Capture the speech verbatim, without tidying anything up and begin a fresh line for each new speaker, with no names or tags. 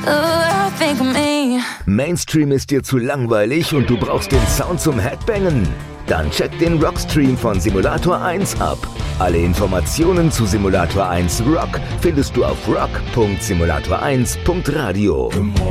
I think of me.
Mainstream ist dir zu langweilig und du brauchst den Sound zum Headbangen? Dann check den Rockstream von Simulator eins ab. Alle Informationen zu Simulator eins Rock findest du auf rock punkt simulator eins punkt radio.